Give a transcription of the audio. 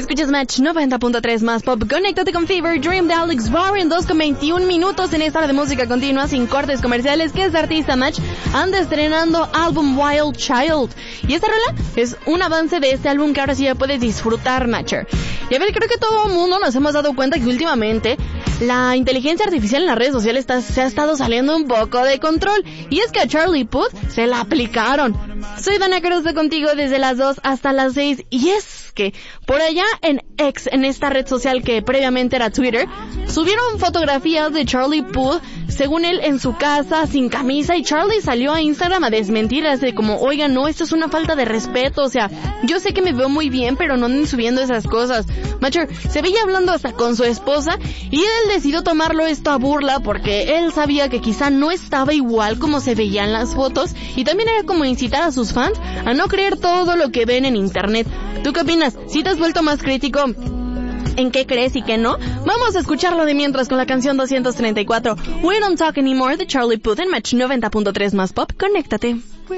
Escuchas Match 90.3 más pop. Conéctate con Fever Dream de Alex Warren. 2:21 en esta hora de música continua sin cortes comerciales. Que este artista Match anda estrenando álbum Wild Child. Y esta rola es un avance de este álbum que ahora sí ya puedes disfrutar, Matcher. Y a ver, creo que todo el mundo nos hemos dado cuenta que últimamente la inteligencia artificial en las redes sociales se ha estado saliendo un poco de control. Y es que a Charlie Puth se la aplicaron. Soy Dana Cruz de contigo desde las 2 hasta las 6. Y es que por allá en X, en esta red social que previamente era Twitter, subieron fotografías de Charlie Puth, según él en su casa, sin camisa, y Charlie salió a Instagram a desmentirlas de como, oigan, no, esto es una falta de respeto, o sea, yo sé que me veo muy bien, pero no anden subiendo esas cosas. Matcher se veía hablando hasta con su esposa, y él decidió tomarlo esto a burla, porque él sabía que quizá no estaba igual como se veía en las fotos, y también era como incitar a sus fans a no creer todo lo que ven en internet. ¿Tú qué opinas? ¿Si te has vuelto más crítico en qué crees y qué no? Vamos a escucharlo de mientras con la canción 234, We Don't Talk Anymore de Charlie Puth en Match 90.3 más pop. Conéctate.